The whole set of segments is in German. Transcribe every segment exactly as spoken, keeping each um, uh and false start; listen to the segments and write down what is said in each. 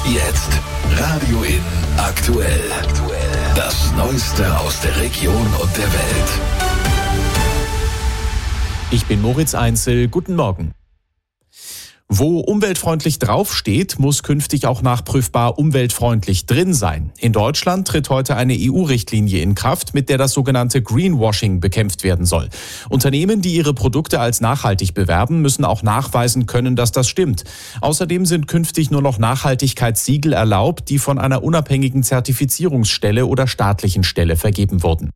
Jetzt Radio In aktuell. Das Neueste aus der Region und der Welt. Ich bin Moritz Einzel. Guten Morgen. Wo umweltfreundlich draufsteht, muss künftig auch nachprüfbar umweltfreundlich drin sein. In Deutschland tritt heute eine E U-Richtlinie in Kraft, mit der das sogenannte Greenwashing bekämpft werden soll. Unternehmen, die ihre Produkte als nachhaltig bewerben, müssen auch nachweisen können, dass das stimmt. Außerdem sind künftig nur noch Nachhaltigkeitssiegel erlaubt, die von einer unabhängigen Zertifizierungsstelle oder staatlichen Stelle vergeben wurden.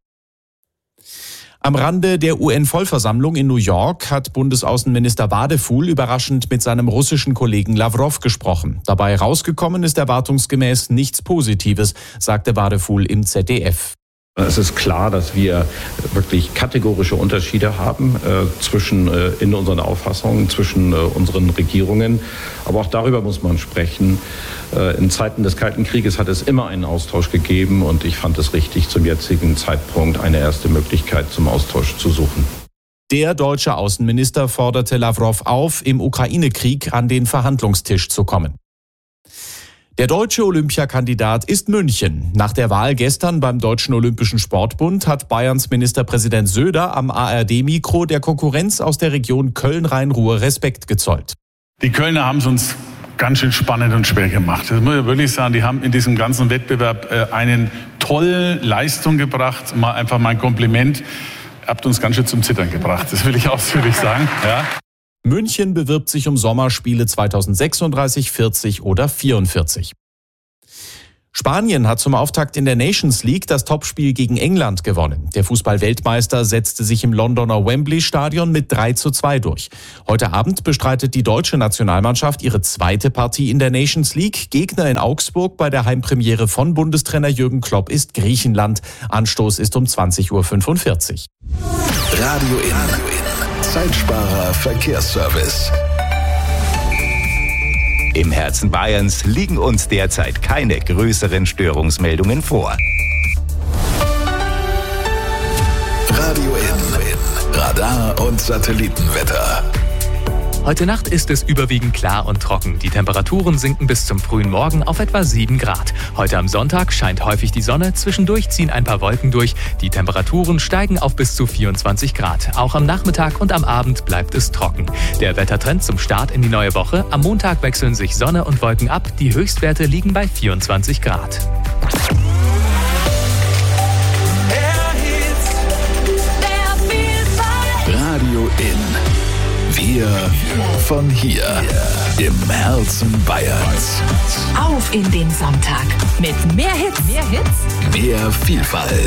Am Rande der U N-Vollversammlung in New York hat Bundesaußenminister Wadefuhl überraschend mit seinem russischen Kollegen Lawrow gesprochen. Dabei rausgekommen ist erwartungsgemäß nichts Positives, sagte Wadefuhl im Z D F. Es ist klar, dass wir wirklich kategorische Unterschiede haben äh, zwischen äh, in unseren Auffassungen, zwischen äh, unseren Regierungen. Aber auch darüber muss man sprechen. Äh, in Zeiten des Kalten Krieges hat es immer einen Austausch gegeben und ich fand es richtig, zum jetzigen Zeitpunkt eine erste Möglichkeit zum Austausch zu suchen. Der deutsche Außenminister forderte Lawrow auf, im Ukraine-Krieg an den Verhandlungstisch zu kommen. Der deutsche Olympiakandidat ist München. Nach der Wahl gestern beim Deutschen Olympischen Sportbund hat Bayerns Ministerpräsident Söder am A R D-Mikro der Konkurrenz aus der Region Köln-Rhein-Ruhr Respekt gezollt. Die Kölner haben es uns ganz schön spannend und schwer gemacht. Das muss ich wirklich sagen. Die haben in diesem ganzen Wettbewerb äh, eine tolle Leistung gebracht. Mal einfach mein Kompliment. Ihr habt uns ganz schön zum Zittern gebracht. Das will ich ausführlich sagen. Ja. München bewirbt sich um Sommerspiele zweitausendsechsunddreißig, vierzig oder vierundvierzig. Spanien hat zum Auftakt in der Nations League das Topspiel gegen England gewonnen. Der Fußball-Weltmeister setzte sich im Londoner Wembley-Stadion mit drei zu zwei durch. Heute Abend bestreitet die deutsche Nationalmannschaft ihre zweite Partie in der Nations League. Gegner in Augsburg bei der Heimpremiere von Bundestrainer Jürgen Klopp ist Griechenland. Anstoß ist um zwanzig Uhr fünfundvierzig. Radio In. Zeitsparer Verkehrsservice. Im Herzen Bayerns liegen uns derzeit keine größeren Störungsmeldungen vor. Radio In. Radar und Satellitenwetter. Heute Nacht ist es überwiegend klar und trocken. Die Temperaturen sinken bis zum frühen Morgen auf etwa sieben Grad. Heute am Sonntag scheint häufig die Sonne, zwischendurch ziehen ein paar Wolken durch. Die Temperaturen steigen auf bis zu vierundzwanzig Grad. Auch am Nachmittag und am Abend bleibt es trocken. Der Wettertrend zum Start in die neue Woche. Am Montag wechseln sich Sonne und Wolken ab. Die Höchstwerte liegen bei vierundzwanzig Grad. Radio In. Wir von hier im Herzen Bayerns. Auf in den Sonntag mit mehr Hits, mehr Hits, mehr Vielfalt.